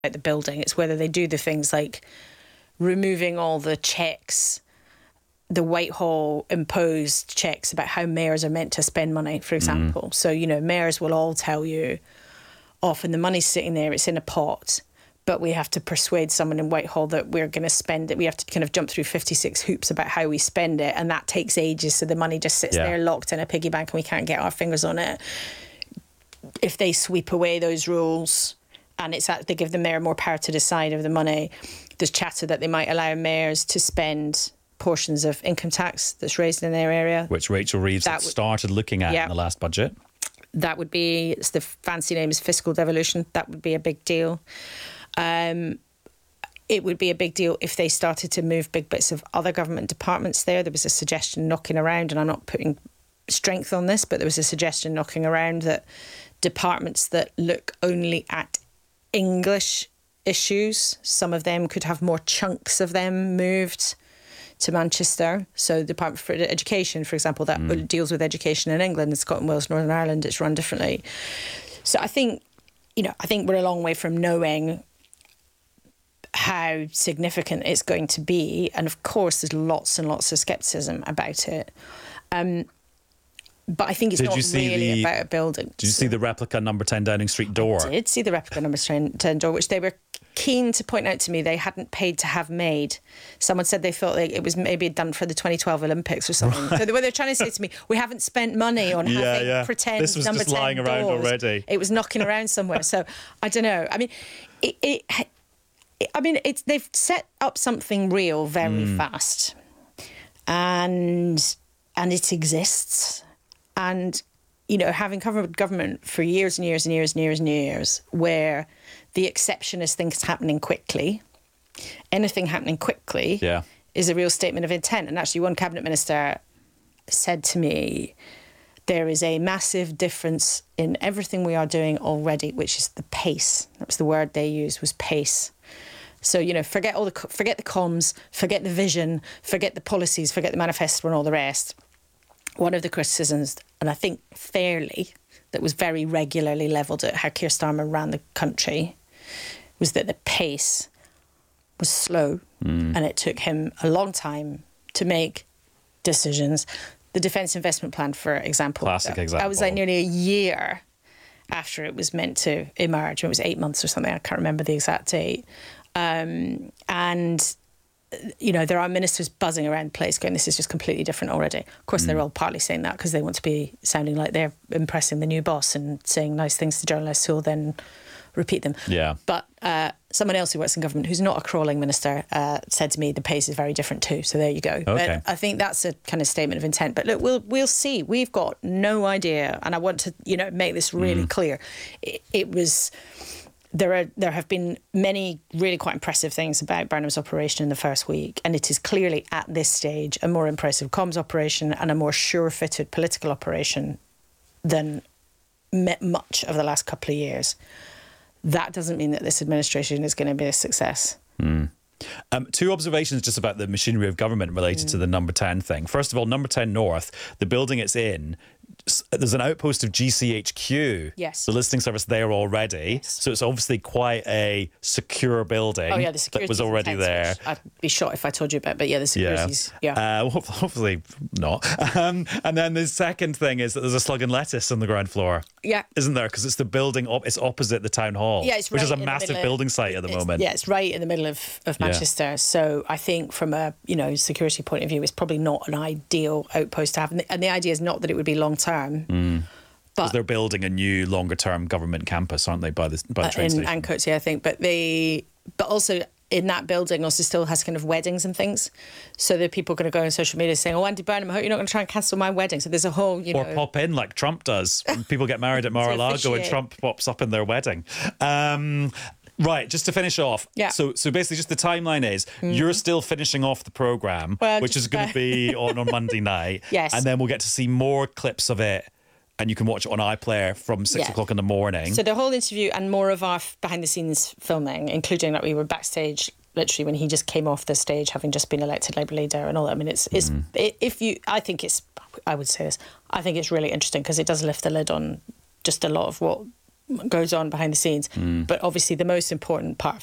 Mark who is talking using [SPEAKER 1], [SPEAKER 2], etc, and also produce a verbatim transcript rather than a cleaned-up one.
[SPEAKER 1] the building. It's whether they do the things like removing all the checks, the Whitehall imposed checks about how mayors are meant to spend money, for example. Mm. So, you know, mayors will all tell you, often the money's sitting there, it's in a pot, but we have to persuade someone in Whitehall that we're going to spend it. We have to kind of jump through fifty-six hoops about how we spend it, and that takes ages, so the money just sits yeah. there locked in a piggy bank and we can't get our fingers on it. If they sweep away those rules and it's that they give the mayor more power to decide over the money, there's chatter that they might allow mayors to spend portions of income tax that's raised in their area.
[SPEAKER 2] Which Rachel Reeves that w- started looking at yeah. in the last budget.
[SPEAKER 1] That would be, it's the fancy name is fiscal devolution. That would be a big deal. Um, it would be a big deal if they started to move big bits of other government departments there. There was a suggestion knocking around, and I'm not putting strength on this, but there was a suggestion knocking around that departments that look only at English issues, some of them could have more chunks of them moved to Manchester. So the Department for Education, for example, that mm. deals with education in England, Scotland, Wales, Northern Ireland, it's run differently. So I think, you know, I think we're a long way from knowing how significant it's going to be. And of course, there's lots and lots of scepticism about it. Um, but I think it's
[SPEAKER 2] did
[SPEAKER 1] not really
[SPEAKER 2] the,
[SPEAKER 1] about a building.
[SPEAKER 2] Did you see the replica number ten Downing Street door?
[SPEAKER 1] I did see the replica number ten door, which they were keen to point out to me they hadn't paid to have made. Someone said they thought like it was maybe done for the twenty twelve Olympics or something. Right. So they, what they're trying to say to me, we haven't spent money on
[SPEAKER 2] yeah,
[SPEAKER 1] having
[SPEAKER 2] yeah.
[SPEAKER 1] pretend
[SPEAKER 2] this was
[SPEAKER 1] number
[SPEAKER 2] just
[SPEAKER 1] ten
[SPEAKER 2] lying around
[SPEAKER 1] doors.
[SPEAKER 2] already.
[SPEAKER 1] It was knocking around somewhere. So I don't know. I mean, it. it, it I mean, it's they've set up something real very mm. fast, and and it exists, and you know, having covered government for years and years and years and years and years, where the exception is things happening quickly. Anything happening quickly
[SPEAKER 2] yeah.
[SPEAKER 1] is a real statement of intent. And actually one cabinet minister said to me, there is a massive difference in everything we are doing already, which is the pace. That was the word they used, was pace. So, you know, forget all the forget the comms, forget the vision, forget the policies, forget the manifesto and all the rest. One of the criticisms, and I think fairly, that was very regularly levelled at how Keir Starmer ran the country, was that the pace was slow mm. and it took him a long time to make decisions. The Defence Investment Plan, for example.
[SPEAKER 2] Classic example.
[SPEAKER 1] I was like nearly a year after it was meant to emerge. It was eight months or something. I can't remember the exact date. Um, and... you know, there are ministers buzzing around the place going, this is just completely different already. Of course, mm. they're all partly saying that because they want to be sounding like they're impressing the new boss and saying nice things to journalists who will then repeat them.
[SPEAKER 2] Yeah.
[SPEAKER 1] But uh, someone else who works in government, who's not a crawling minister, uh, said to me the pace is very different too. So there you go.
[SPEAKER 2] Okay.
[SPEAKER 1] But I think that's a kind of statement of intent. But look, we'll we'll see. We've got no idea. And I want to, you know, make this really mm. clear. It, it was... There are there have been many really quite impressive things about Burnham's operation in the first week, and it is clearly at this stage a more impressive comms operation and a more sure-footed political operation than much of the last couple of years. That doesn't mean that this administration is going to be a success.
[SPEAKER 2] Mm. Um, two observations just about the machinery of government related mm. to the number ten thing. First of all, number ten North, the building it's in, there's an outpost of G C H Q,
[SPEAKER 1] yes.
[SPEAKER 2] the listing service there already. Yes. So it's obviously quite a secure building.
[SPEAKER 1] Oh, yeah, the security
[SPEAKER 2] that was already
[SPEAKER 1] intense,
[SPEAKER 2] there.
[SPEAKER 1] I'd be shocked if I told you about, but yeah, the security's, yeah. yeah.
[SPEAKER 2] Uh, well, hopefully not. Um, and then the second thing is that there's a slug and lettuce on the ground floor.
[SPEAKER 1] Yeah.
[SPEAKER 2] Isn't there? Because it's the building, op- it's opposite the town hall,
[SPEAKER 1] yeah, it's
[SPEAKER 2] which
[SPEAKER 1] right
[SPEAKER 2] is a
[SPEAKER 1] in
[SPEAKER 2] massive
[SPEAKER 1] of,
[SPEAKER 2] building site at the moment.
[SPEAKER 1] Yeah, it's right in the middle of, of Manchester. Yeah. So I think from a, you know, security point of view, it's probably not an ideal outpost to have. And the, and the idea is not that it would be long term.
[SPEAKER 2] Mm. Because they're building a new longer-term government campus, aren't they, by the by the train
[SPEAKER 1] uh, in
[SPEAKER 2] station?
[SPEAKER 1] In Ancoats, yeah, I think. But they, but also in that building also still has kind of weddings and things. So there are people going to go on social media saying, "Oh, Andy Burnham, I hope you're not going to try and cancel my wedding." So there's a whole, you know,
[SPEAKER 2] or pop in like Trump does when people get married at Mar-a-Lago and Trump pops up in their wedding. Um, Right, just to finish off.
[SPEAKER 1] Yeah.
[SPEAKER 2] So, so basically, just the timeline is mm. you're still finishing off the programme,
[SPEAKER 1] well,
[SPEAKER 2] which is going to be on, on Monday night.
[SPEAKER 1] Yes.
[SPEAKER 2] And then we'll get to see more clips of it. And you can watch it on iPlayer from six yeah. o'clock in the morning.
[SPEAKER 1] So the whole interview and more of our behind-the-scenes filming, including that we were backstage literally when he just came off the stage, having just been elected Labour leader and all that. I mean, it's, it's mm. it, if you, I think it's, I would say this, I think it's really interesting because it does lift the lid on just a lot of what goes on behind the scenes.
[SPEAKER 2] Mm.
[SPEAKER 1] But obviously the most important part of